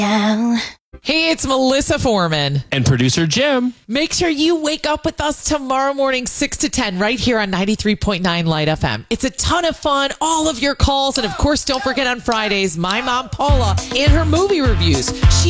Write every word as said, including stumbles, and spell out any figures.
Yeah. Hey, it's Melissa Foreman. And producer Jim. Make sure you wake up with us tomorrow morning, six to ten, right here on ninety-three point nine Light F M. It's a ton of fun, all of your calls, and of course, don't forget on Fridays, my mom, Paula, and her movie reviews. She